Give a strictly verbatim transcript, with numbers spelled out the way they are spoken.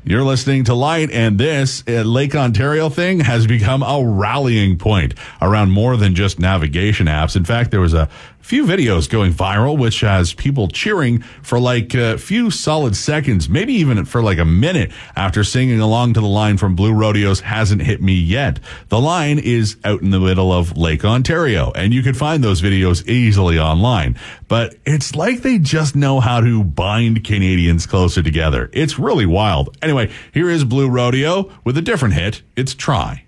You're listening to Light, and this uh, Lake Ontario thing has become a rallying point around more than just navigation apps. In fact, there was a few videos going viral, which has people cheering for like a few solid seconds, maybe even for like a minute after singing along to the line from Blue Rodeo's Hasn't Hit Me Yet. The line is out in the middle of Lake Ontario, and you can find those videos easily online. But it's like they just know how to bind Canadians closer together. It's really wild. Anyway, here is Blue Rodeo with a different hit. It's Try.